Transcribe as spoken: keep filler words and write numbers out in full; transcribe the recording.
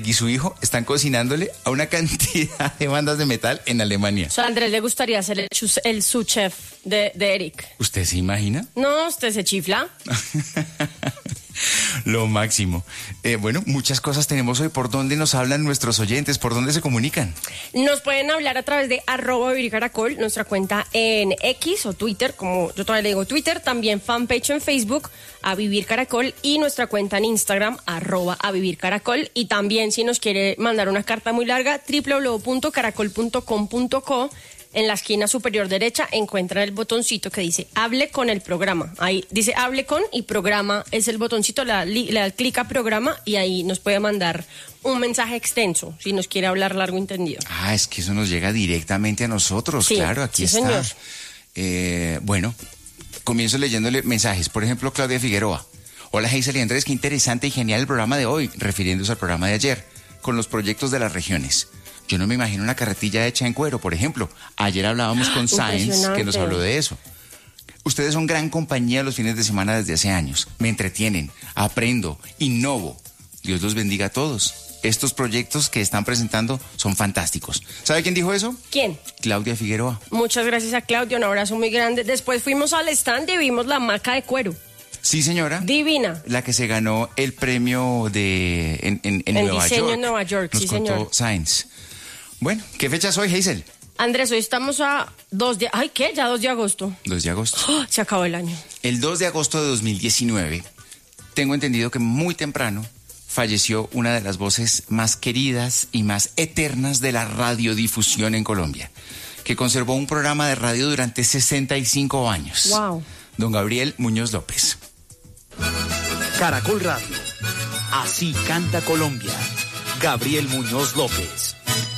y su hijo están cocinándole a una cantidad de bandas de metal en Alemania. O sea, a Andrés le gustaría ser el, chus- el sous-chef de, de Eric. ¿Usted se imagina? No, usted se chifla. Lo máximo. Eh, bueno, muchas cosas tenemos hoy. ¿Por dónde nos hablan nuestros oyentes? ¿Por dónde se comunican? Nos pueden hablar a través de arroba Vivir Caracol, nuestra cuenta en X o Twitter, como yo todavía le digo Twitter, también fanpage en Facebook, a Vivir Caracol, y nuestra cuenta en Instagram, arroba a Vivir Caracol. Y también, si nos quiere mandar una carta muy larga, doble u doble u doble u punto caracol punto com punto co. En la esquina superior derecha encuentran el botoncito que dice hable con el programa. Ahí dice hable con y programa es el botoncito, le da, le da clic a programa y ahí nos puede mandar un mensaje extenso si nos quiere hablar largo y entendido. Ah, es que eso nos llega directamente a nosotros, Sí, claro, aquí sí, está. señor. Eh, bueno, comienzo leyéndole mensajes. Por ejemplo, Claudia Figueroa. Hola, Hazel y Andrés, qué interesante y genial el programa de hoy, refiriéndose al programa de ayer, con los proyectos de las regiones. Yo no me imagino una carretilla hecha en cuero, por ejemplo. Ayer hablábamos con Science, que nos habló de eso. Ustedes son gran compañía los fines de semana desde hace años. Me entretienen, aprendo, innovo. Dios los bendiga a todos. Estos proyectos que están presentando son fantásticos. ¿Sabe quién dijo eso? ¿Quién? Claudia Figueroa. Muchas gracias a Claudia, un abrazo muy grande. Después fuimos al stand y vimos la maca de cuero. Sí, señora. Divina. La que se ganó el premio de en, en, en En Nueva diseño York. en Nueva York, Nos sí, contó señor. Science. Bueno, ¿qué fecha es hoy, Hazel? Andrés, hoy estamos a dos de... Ay, ¿qué? Ya dos de agosto. dos de agosto. ¡Oh! Se acabó el año. El dos de agosto de dos mil diecinueve, tengo entendido que muy temprano falleció una de las voces más queridas y más eternas de la radiodifusión en Colombia, que conservó un programa de radio durante sesenta y cinco años. Wow. Don Gabriel Muñoz López. Caracol Radio. Así canta Colombia. Gabriel Muñoz López.